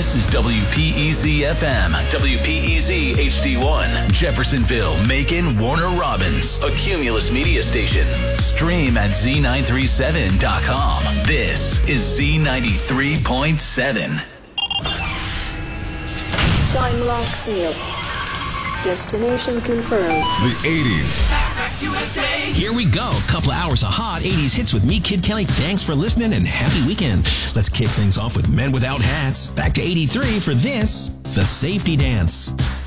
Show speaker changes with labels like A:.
A: This is WPEZ FM, WPEZ HD1, Jeffersonville, Macon, Warner Robins, a Cumulus media station. Stream at Z937.com. This is Z93.7.
B: Time lock seal. Destination confirmed.
C: The 80s.
D: Here we go. Couple of hours of hot 80s hits with me, Kid Kelly. Thanks for listening and happy weekend. Let's kick things off with Men Without Hats. Back to 83 for this, The Safety Dance.